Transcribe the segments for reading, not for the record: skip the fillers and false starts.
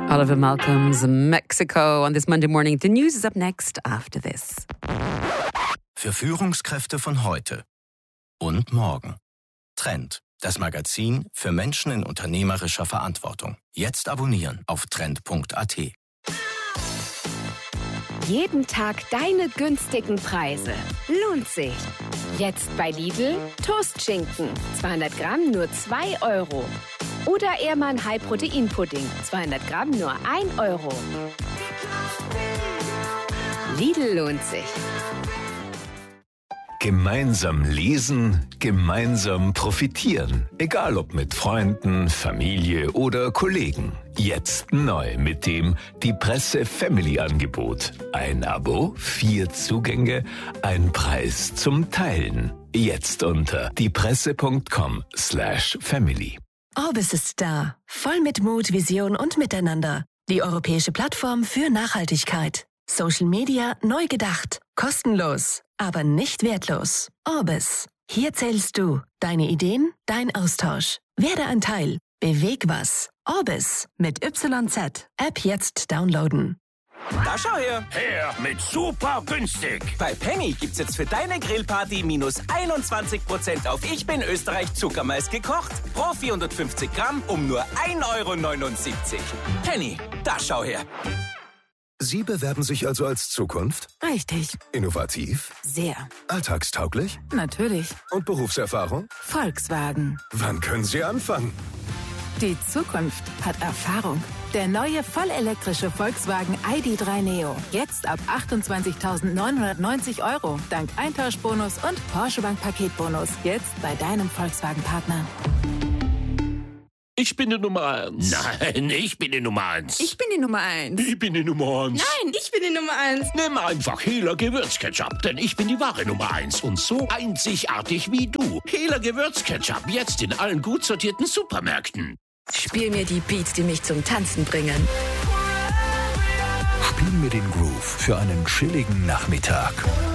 Oliver Malcolm's Mexico on this Monday morning. The news is up next after this. Für Führungskräfte von heute und morgen. Trend, das Magazin für Menschen in unternehmerischer Verantwortung. Jetzt abonnieren auf trend.at. Jeden Tag deine günstigen Preise. Lohnt sich. Jetzt bei Lidl Toastschinken. 200 Gramm nur 2 €. Oder Ehrmann High-Protein-Pudding. 200 Gramm nur 1 €. Lidl lohnt sich. Gemeinsam lesen, gemeinsam profitieren. Egal ob mit Freunden, Familie oder Kollegen. Jetzt neu mit dem Die Presse Family Angebot. Ein Abo, 4 Zugänge, ein Preis zum Teilen. Jetzt unter diepresse.com/family. Orbis ist da. Voll mit Mut, Vision und Miteinander. Die europäische Plattform für Nachhaltigkeit. Social Media neu gedacht. Kostenlos, aber nicht wertlos. Orbis. Hier zählst du. Deine Ideen, dein Austausch. Werde ein Teil. Beweg was. Orbis mit YZ. App jetzt downloaden. Da schau her! Her mit super günstig! Bei Penny gibt's jetzt für deine Grillparty minus 21% auf Ich bin Österreich Zuckermais gekocht. Pro 450 Gramm um nur 1,79 €. Penny, da schau her! Sie bewerben sich also als Zukunft? Richtig. Innovativ? Sehr. Alltagstauglich? Natürlich. Und Berufserfahrung? Volkswagen. Wann können Sie anfangen? Die Zukunft hat Erfahrung. Der neue vollelektrische Volkswagen ID.3 Neo. Jetzt ab 28.990 € dank Eintauschbonus und Porsche Bank Paketbonus. Jetzt bei deinem Volkswagen-Partner. Ich bin die Nummer 1. Nein, ich bin die Nummer 1. Ich bin die Nummer 1. Ich bin die Nummer 1. Nein, ich bin die Nummer 1. Nimm einfach Hehler Gewürzketchup, denn ich bin die wahre Nummer 1 und so einzigartig wie du. Hehler Gewürzketchup, jetzt in allen gut sortierten Supermärkten. Spiel mir die Beats, die mich zum Tanzen bringen. Spiel mir den Groove für einen chilligen Nachmittag.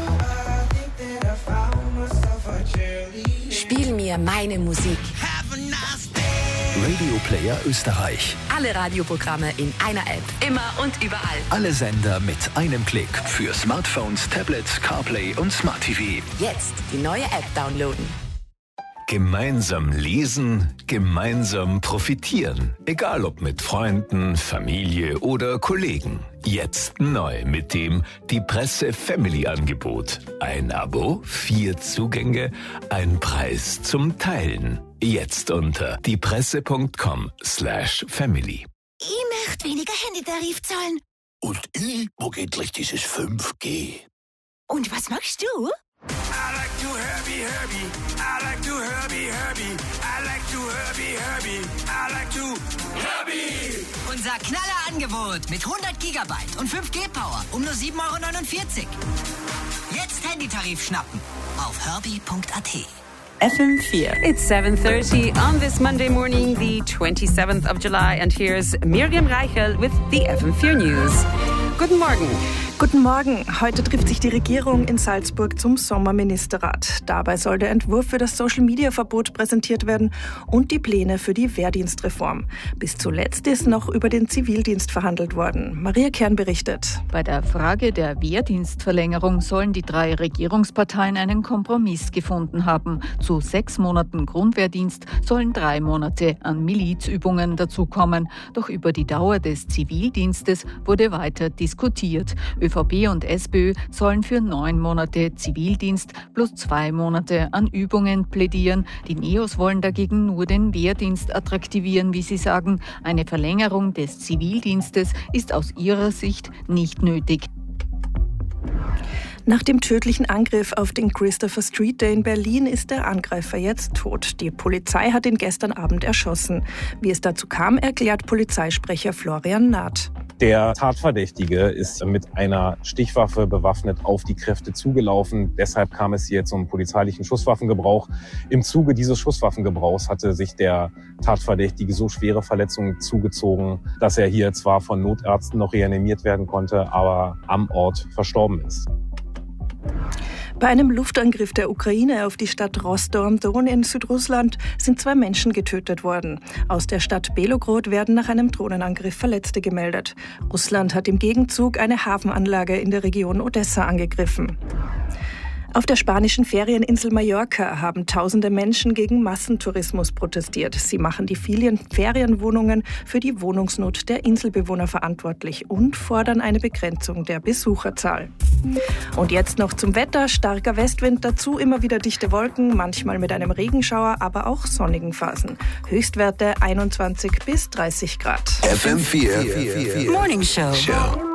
Spiel mir meine Musik. Radio Player Österreich. Alle Radioprogramme in einer App. Immer und überall. Alle Sender mit einem Klick. Für Smartphones, Tablets, CarPlay und Smart TV. Jetzt die neue App downloaden. Gemeinsam lesen, gemeinsam profitieren. Egal ob mit Freunden, Familie oder Kollegen. Jetzt neu mit dem Die Presse Family Angebot. Ein Abo, 4 Zugänge, ein Preis zum Teilen. Jetzt unter diepresse.com/family. Ich möchte weniger Handytarif zahlen. Und ich mag endlich dieses 5G. Und was magst du? I like to Herbie. I like to Herbie. I like to Herbie. I like to Herbie. Unser Knallerangebot mit 100 GB und 5G-Power um nur 7,49 €. Jetzt Handytarif schnappen auf herbie.at. FM4. It's 7:30 on this Monday morning, the 27th of July. And here's Miriam Reichel with the FM4 News. Guten Morgen. Guten Morgen. Heute trifft sich die Regierung in Salzburg zum Sommerministerrat. Dabei soll der Entwurf für das Social-Media-Verbot präsentiert werden und die Pläne für die Wehrdienstreform. Bis zuletzt ist noch über den Zivildienst verhandelt worden. Maria Kern berichtet. Bei der Frage der Wehrdienstverlängerung sollen die 3 Regierungsparteien einen Kompromiss gefunden haben. Zu 6 Monaten Grundwehrdienst sollen 3 Monate an Milizübungen dazukommen. Doch über die Dauer des Zivildienstes wurde weiter diskutiert. ÖVP und SPÖ sollen für 9 Monate Zivildienst plus 2 Monate an Übungen plädieren. Die Neos wollen dagegen nur den Wehrdienst attraktivieren, wie sie sagen. Eine Verlängerung des Zivildienstes ist aus ihrer Sicht nicht nötig. Nach dem tödlichen Angriff auf den Christopher Street Day in Berlin ist der Angreifer jetzt tot. Die Polizei hat ihn gestern Abend erschossen. Wie es dazu kam, erklärt Polizeisprecher Florian Naht. Der Tatverdächtige ist mit einer Stichwaffe bewaffnet auf die Kräfte zugelaufen. Deshalb kam es hier zum polizeilichen Schusswaffengebrauch. Im Zuge dieses Schusswaffengebrauchs hatte sich der Tatverdächtige so schwere Verletzungen zugezogen, dass er hier zwar von Notärzten noch reanimiert werden konnte, aber am Ort verstorben ist. Bei einem Luftangriff der Ukraine auf die Stadt Rostov am Don in Südrussland sind 2 Menschen getötet worden. Aus der Stadt Belgorod werden nach einem Drohnenangriff Verletzte gemeldet. Russland hat im Gegenzug eine Hafenanlage in der Region Odessa angegriffen. Auf der spanischen Ferieninsel Mallorca haben tausende Menschen gegen Massentourismus protestiert. Sie machen die vielen Ferienwohnungen für die Wohnungsnot der Inselbewohner verantwortlich und fordern eine Begrenzung der Besucherzahl. Und jetzt noch zum Wetter. Starker Westwind, dazu immer wieder dichte Wolken, manchmal mit einem Regenschauer, aber auch sonnigen Phasen. Höchstwerte 21 bis 30 Grad. FM4 Morning Show.